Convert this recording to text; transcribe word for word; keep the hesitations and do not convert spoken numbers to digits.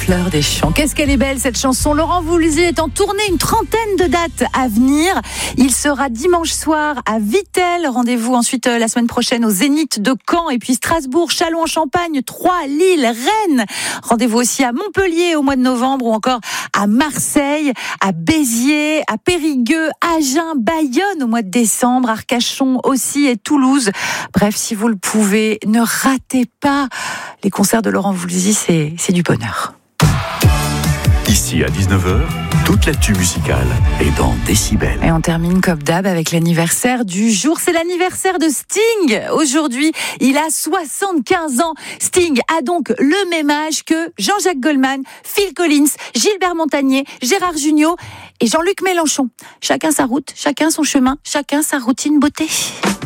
fleur des champs. Qu'est-ce qu'elle est belle cette chanson. Laurent Voulzy est en tournée, une trentaine de dates à venir. Il sera dimanche soir à Vittel. Rendez-vous ensuite la semaine prochaine au Zénith de Caen et puis Strasbourg, Châlons-en-Champagne, Troyes, Lille, Rennes. Rendez-vous aussi à Montpellier au mois de novembre ou encore à Marseille, à Béziers, à Périgueux, Agen, Bayonne au mois de décembre, Arcachon aussi et Toulouse. Bref, si vous le pouvez, ne ratez pas les concerts de Laurent Voulzy, c'est, c'est du bonheur. Ici à dix-neuf heures, toute l'actu musicale est dans Décibel. Et on termine comme d'hab avec l'anniversaire du jour. C'est l'anniversaire de Sting. Aujourd'hui, il a soixante-quinze ans. Sting a donc le même âge que Jean-Jacques Goldman, Phil Collins, Gilbert Montagnier, Gérard Jugnot et Jean-Luc Mélenchon. Chacun sa route, chacun son chemin, chacun sa routine beauté.